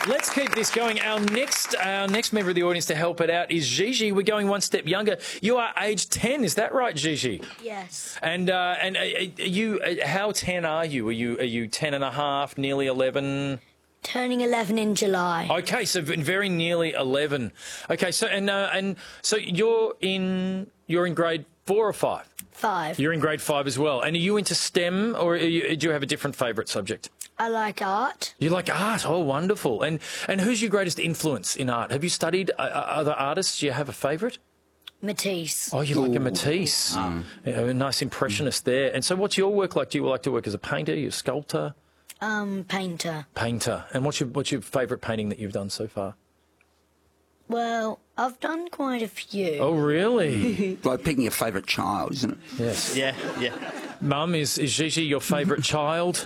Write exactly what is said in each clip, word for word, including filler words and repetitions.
Let's keep this going. Our next, our next member of the audience to help it out is Gigi. We're going one step younger. You are age ten, is that right, Gigi? Yes. And uh, and uh, are you? Uh, how ten are you? Are you are you ten and a half? Nearly eleven? Turning eleven in July. Okay, so very nearly eleven. Okay, so and uh, and so you're in you're in grade four or five. Five. You're in grade five as well. And are you into STEM, or are you, do you have a different favourite subject? I like art. You like art? Oh, wonderful. And and who's your greatest influence in art? Have you studied uh, other artists? Do you have a favourite? Matisse. Oh, you like a Matisse. Um, yeah, a nice impressionist there. And so what's your work like? Do you like to work as a painter, you a sculptor? Um, painter. Painter. And what's your, what's your favourite painting that you've done so far? Well, I've done quite a few. Oh, really? Like picking a favourite child, isn't it? Yes. Yeah, yeah. Mum, is, is Gigi your favourite child?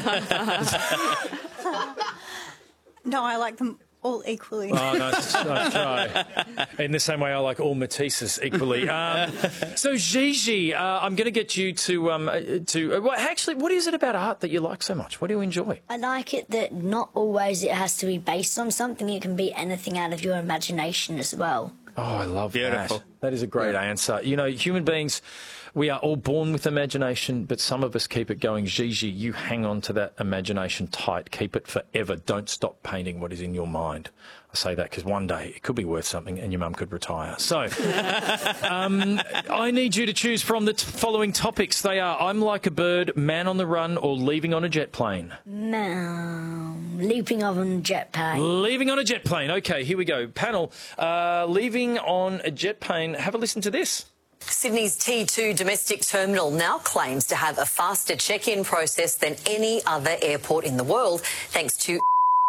No, I like them all equally. Oh, nice, nice try. In the same way, I like all Matisses equally. Um, so, Gigi, uh, I'm going to get you to um, to uh, well, actually, what is it about art that you like so much? What do you enjoy? I like it that not always it has to be based on something. It can be anything out of your imagination as well. Oh, I love Beautiful. that. That is a great yeah. answer. You know, human beings, we are all born with imagination, but some of us keep it going. Gigi, you hang on to that imagination tight. Keep it forever. Don't stop painting what is in your mind. I say that because one day it could be worth something and your mum could retire. So um, I need you to choose from the t following topics. They are I'm Like a Bird, Man on the Run, or Leaving on a Jet Plane. No, leaping on a jet plane. Leaving on a jet plane. Okay, here we go. Panel, uh, leaving on a jet plane. Have a listen to this. Sydney's T two domestic terminal now claims to have a faster check-in process than any other airport in the world, thanks to...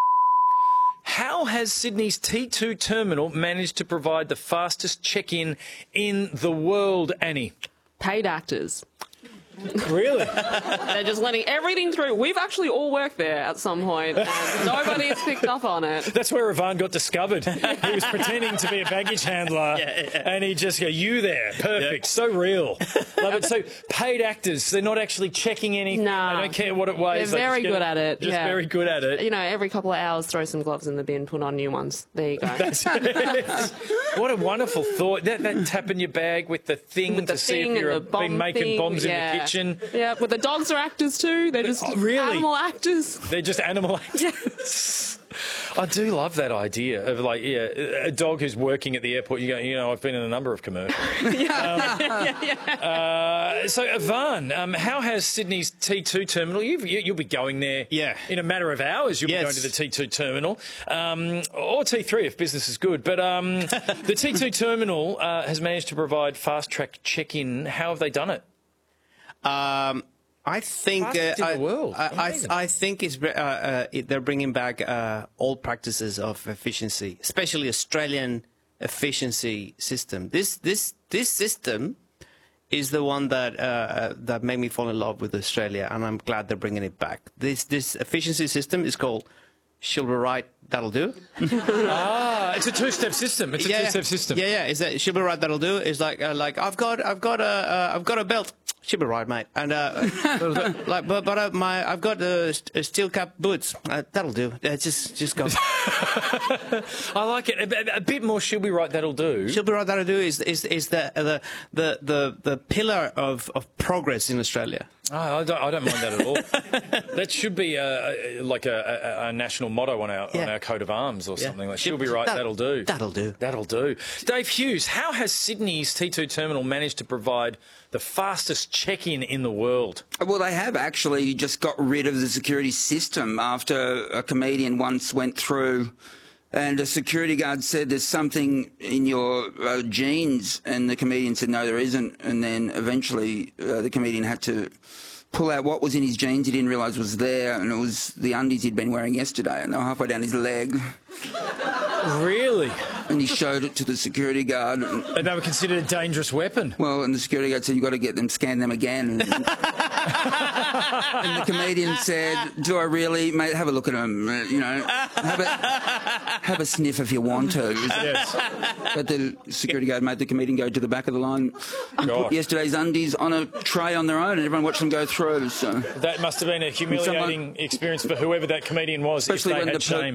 How has Sydney's T two terminal managed to provide the fastest check-in in the world, Annie? Paid actors. Really? They're just letting everything through. We've actually all worked there at some point, and nobody has picked up on it. That's where Ivan got discovered. He was pretending to be a baggage handler, yeah, yeah. and he just go, you there, perfect, yeah. so real. Love it. So paid actors, they're not actually checking anything. No. They don't care what it weighs. They're very they good it, at it. Just yeah. very good at it. You know, every couple of hours, throw some gloves in the bin, put on new ones. There you go. That's it. What a wonderful thought. That, that tap in your bag with the thing with the to thing see if you're been making thing. bombs yeah. in the kitchen. Yeah, but the dogs are actors too. They're just oh, really? animal actors. They're just animal actors. Yes. I do love that idea of, like, yeah, a dog who's working at the airport. You go, you know, I've been in a number of commercials. yeah. Um, yeah, yeah. Uh, so, Ivan, um, how has Sydney's T two terminal? You've, you, you'll be going there yeah. in a matter of hours. You'll yes. be going to the T two terminal, um, or T three if business is good. But um, the T two terminal uh, has managed to provide fast-track check-in. How have they done it? Um. I think uh, in I, the world. I, I, I think it's uh, uh, it, they're bringing back uh, old practices of efficiency, especially Australian efficiency system. This this this system is the one that uh, that made me fall in love with Australia, and I'm glad they're bringing it back. This this efficiency system is called "She'll be right, that'll do." Ah, it's a two-step system. It's a yeah, two-step system. Yeah, yeah. Is that "She'll be right, that'll do"? It's like uh, like I've got I've got a uh, I've got a belt. She'll be right, mate. And uh, like, but but uh, my I've got uh, st steel cap boots. Uh, that'll do. Uh, just just go. I like it. A, a bit more. She'll be right. That'll do. She'll be right. That'll do. Is is is the the the the, the pillar of, of progress in Australia. Oh, I don't I don't mind that at all. That should be a, a, like a, a, a national motto on our yeah. on our coat of arms or something. Yeah. Like she'll be right. That, that'll do. That'll do. That'll do. Dave Hughes, how has Sydney's T two terminal managed to provide the fastest check-in in the world? Well, they have actually just got rid of the security system after a comedian once went through and a security guard said there's something in your uh, jeans, and the comedian said no, there isn't, and then eventually uh, the comedian had to pull out what was in his jeans he didn't realise was there, and it was the undies he'd been wearing yesterday, and they were halfway down his leg. Really? And he showed it to the security guard. And, and they were considered a dangerous weapon? Well, and the security guard said, you've got to get them, scan them again. And, and the comedian said, do I really? Mate, have a look at them, uh, you know. Have a, have a sniff if you want to. Yes. But the security guard made the comedian go to the back of the line and God. put yesterday's undies on a tray on their own, and everyone watched them go through. So. That must have been a humiliating someone, experience for whoever that comedian was, if they had shame.